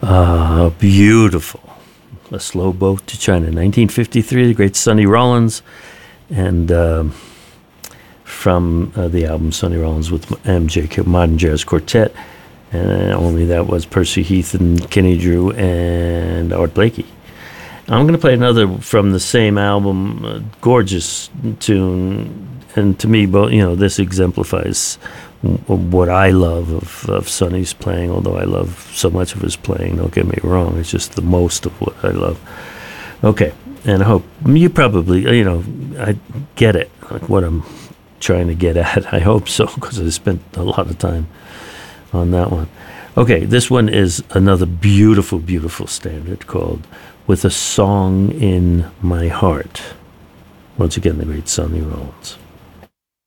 Beautiful. A Slow Boat to China, 1953, the great Sonny Rollins, and from the album Sonny Rollins with MJK, Modern Jazz Quartet, and only that was Percy Heath and Kenny Drew and Art Blakey. I'm going to play another from the same album, a gorgeous tune, and to me, this exemplifies what I love of Sonny's playing, although I love so much of his playing, don't get me wrong, it's just the most of what I love. Okay, and I hope you probably, I get it, like what I'm trying to get at. I hope so, because I spent a lot of time on that one. Okay, this one is another beautiful, beautiful standard called With a Song in My Heart. Once again, the great Sonny Rollins.